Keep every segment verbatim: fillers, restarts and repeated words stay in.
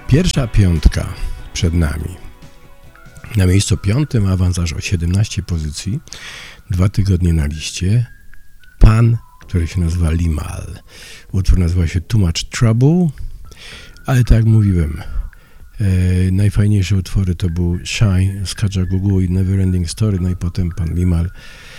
Pierwsza piątka przed nami. Na miejscu piątym awans aż o siedemnaście pozycji, dwa tygodnie na liście. Pan, który się nazywa Limahl. Utwór nazywa się Too Much Trouble, ale tak jak mówiłem, e, najfajniejsze utwory to był Shine z Kajagoogoo i Neverending Story, no i potem pan Limahl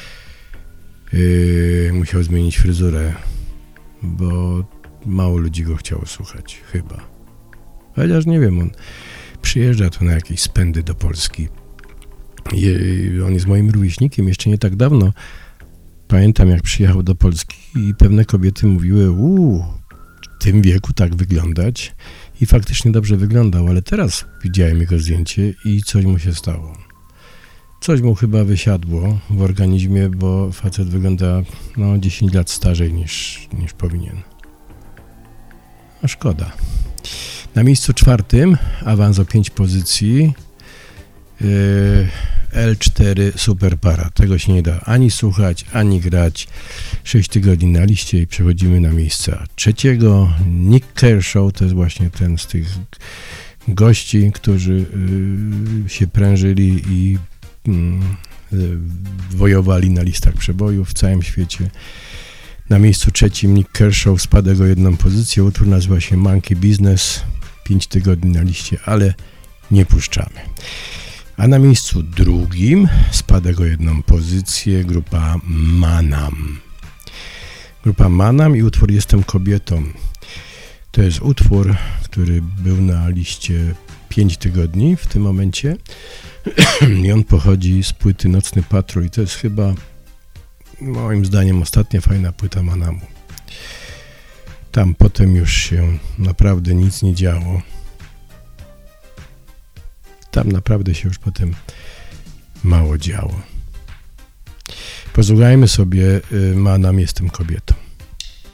e, musiał zmienić fryzurę, bo mało ludzi go chciało słuchać, chyba. Chociaż nie wiem, on przyjeżdża tu na jakieś spędy do Polski. I on jest moim rówieśnikiem. Jeszcze nie tak dawno pamiętam, jak przyjechał do Polski i pewne kobiety mówiły, uuu, w tym wieku tak wyglądać. I faktycznie dobrze wyglądał, ale teraz widziałem jego zdjęcie i coś mu się stało. Coś mu chyba wysiadło w organizmie, bo facet wygląda no dziesięć lat starzej niż, niż powinien. A szkoda. Na miejscu czwartym, awans o pięć pozycji, yy, L cztery Superpara. Tego się nie da ani słuchać, ani grać. sześć tygodni na liście i przechodzimy na miejsce trzeciego. Nick Kershaw to jest właśnie ten z tych gości, którzy yy, się prężyli i yy, wojowali na listach przebojów w całym świecie. Na miejscu trzecim Nick Kershaw, spadek o jedną pozycję. Utwór nazywa się Monkey Business. pięć tygodni na liście, ale nie puszczamy. A na miejscu drugim, spadek o jedną pozycję, grupa Manam. Grupa Manam i utwór Jestem kobietą. To jest utwór, który był na liście pięć tygodni w tym momencie i on pochodzi z płyty Nocny Patrol i to jest chyba moim zdaniem ostatnia fajna płyta Manamu. Tam potem już się naprawdę nic nie działo. Tam naprawdę się już potem mało działo. Posłuchajmy sobie Manam Jestem kobietą.